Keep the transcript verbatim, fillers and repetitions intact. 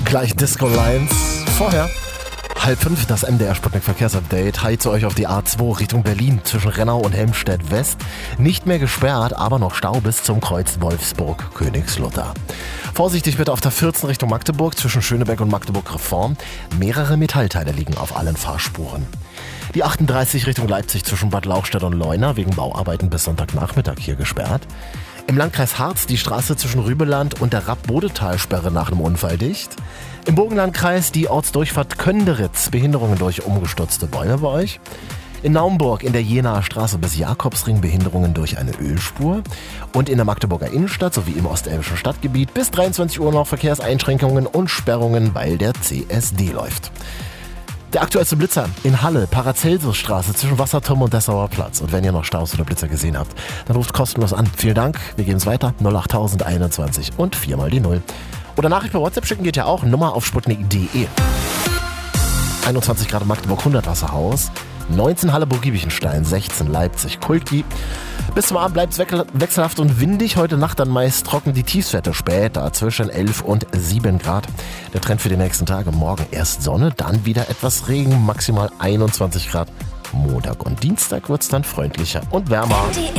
Gleich Disco Lines. Vorher halb fünf, das M D R Sputnik Verkehrsupdate. Hi zu euch auf die A zwei Richtung Berlin zwischen Rennau und Helmstedt West. Nicht mehr gesperrt, aber noch Stau bis zum Kreuz Wolfsburg-Königslutter. Vorsichtig bitte auf der vierzehn Richtung Magdeburg zwischen Schöneberg und Magdeburg Reform. Mehrere Metallteile liegen auf allen Fahrspuren. Die achtunddreißig Richtung Leipzig zwischen Bad Lauchstädt und Leuna wegen Bauarbeiten bis Sonntagnachmittag hier gesperrt. Im Landkreis Harz die Straße zwischen Rübeland und der Rapp-Bodetal-Sperre nach einem Unfall dicht. Im Burgenlandkreis die Ortsdurchfahrt Könderitz, Behinderungen durch umgestürzte Bäume bei euch. In Naumburg in der Jenaer Straße bis Jakobsring Behinderungen durch eine Ölspur. Und in der Magdeburger Innenstadt sowie im ostelbischen Stadtgebiet bis dreiundzwanzig Uhr noch Verkehrseinschränkungen und Sperrungen, weil der C S D läuft. Der aktuellste Blitzer in Halle, Paracelsusstraße zwischen Wasserturm und Dessauer Platz. Und wenn ihr noch Staus oder Blitzer gesehen habt, dann ruft kostenlos an. Vielen Dank, wir geben es weiter. null acht einundzwanzig und viermal die Null. Oder Nachricht per WhatsApp schicken geht ja auch. Nummer auf sputnik punkt de. einundzwanzig Grad Magdeburg, hundert Wasserhaus. neunzehn Halle Burg-Giebichenstein, sechzehn Leipzig Kultgi. Bis zum Abend bleibt es wechselhaft und windig. Heute Nacht dann meist trocken, die Tiefswerte später zwischen elf und sieben Grad. Der Trend für die nächsten Tage: morgen erst Sonne, dann wieder etwas Regen, maximal einundzwanzig Grad. Montag und Dienstag wird es dann freundlicher und wärmer.